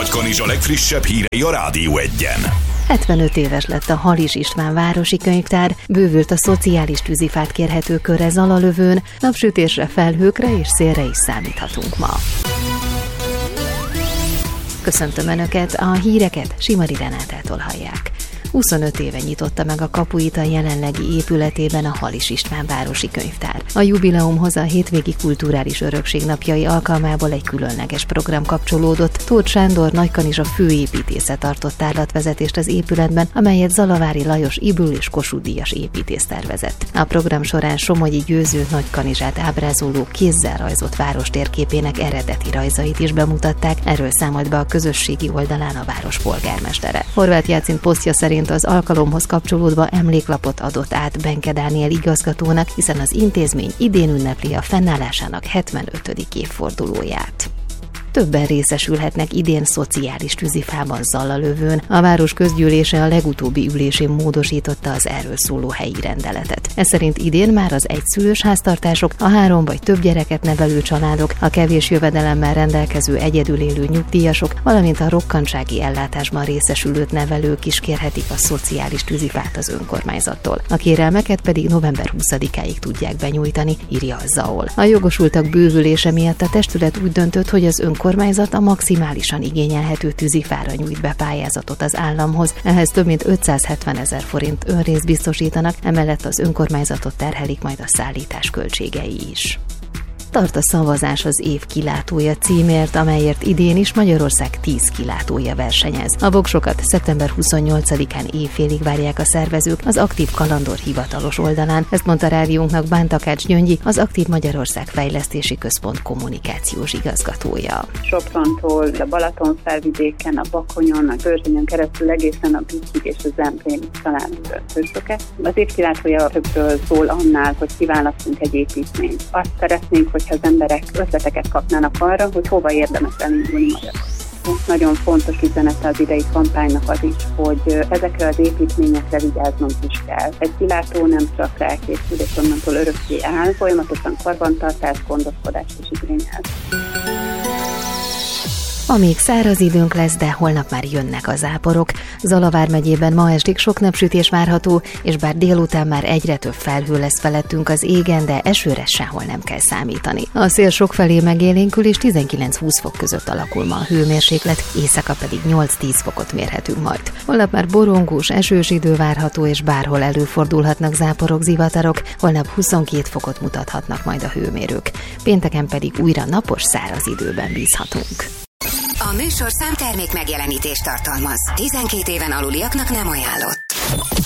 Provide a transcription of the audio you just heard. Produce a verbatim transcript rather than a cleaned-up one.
Nagykanizsa legfrissebb hírei a Rádió Egyen. hetvenöt éves lett a Halis István városi könyvtár, bővült a szociális tűzifát kérhető körre Zalalövőn, napsütésre, felhőkre és szélre is számíthatunk ma. Köszöntöm Önöket, a híreket Simari Renátától hallják. huszonöt éve nyitotta meg a kapuit a jelenlegi épületében a Halis István városi könyvtár. A jubileumhoz a hétvégi kulturális örökség napjai alkalmából egy különleges program kapcsolódott. Tóth Sándor Nagykanizsa főépítésze tartott tárlatvezetést az épületben, amelyet Zalavári Lajos Ybül és Kossuth díjas építész tervezett. A program során Somogyi Győző Nagykanizsát ábrázoló kézzel rajzott várostérképének eredeti rajzait is bemutatták, erről számolt be a közösségi oldalán a város polgármestere. Horváth Jácin posztja szerint az alkalomhoz kapcsolódva emléklapot adott át Benke Dániel igazgatónak, hiszen az intézmény idén ünnepli a fennállásának hetvenötödik évfordulóját. Többen részesülhetnek idén szociális tűzifában Zalalövőn. A város közgyűlése a legutóbbi ülésén módosította az erről szóló helyi rendeletet. Ez szerint idén már az egyszülős háztartások, a három vagy több gyereket nevelő családok, a kevés jövedelemmel rendelkező egyedül élő nyugdíjasok, valamint a rokkantsági ellátásban részesülőt nevelők is kérhetik a szociális tűzifát az önkormányzattól. A kérelmeket pedig november huszadikáig tudják benyújtani, írja a zé á o el. A jogosultak bővülése miatt a testület úgy döntött, hogy az önkormányzat a maximálisan igényelhető tűzifára nyújt be pályázatot az államhoz. Ehhez több mint ötszázhetvenezer forint önrészt biztosítanak, emellett az önkormányzatot terhelik majd a szállítás költségei is. Tart a szavazás az év kilátója címért, amelyért idén is Magyarország tíz kilátója versenyez. A voksokat szeptember huszonnyolcadikán éjfélig várják a szervezők az Aktív Kalandor hivatalos oldalán. Ezt mondta rádiónknak Bán Takács Gyöngyi, az Aktív Magyarország Fejlesztési Központ kommunikációs igazgatója. Soprontól a Balatonfelvidéken, a Bakonyon, a Börzsönyen keresztül egészen a Bütyig és a Zemplénig találunk közöket. Az év kilátója többről szól annál, hogy kiválasztunk egy építményt. Azt szeretnénk, hogy ha az emberek ötleteket kapnának arra, hogy hova érdemes elindulni Magyarországon. Nagyon fontos üzenete az idei kampánynak az is, hogy ezekre az építményekre vigyáznunk is kell. Egy kilátó nem csak elkészül, és onnantól örökké áll, folyamatosan karbantartást, gondoskodást is igényel. Ma még száraz időnk lesz, de holnap már jönnek a záporok. Zala vármegyében ma estig sok napsütés várható, és bár délután már egyre több felhő lesz felettünk az égen, de esőre sehol nem kell számítani. A szél sokfelé megélénkül, és tizenkilenc-húsz fok között alakul ma a hőmérséklet, éjszaka pedig nyolc-tíz fokot mérhetünk majd. Holnap már borongós, esős idő várható, és bárhol előfordulhatnak záporok, zivatarok, holnap huszonkét fokot mutathatnak majd a hőmérők. Pénteken pedig újra napos, száraz időben bízhatunk. A műsorszám termék megjelenítést tartalmaz. tizenkét éven aluliaknak nem ajánlott.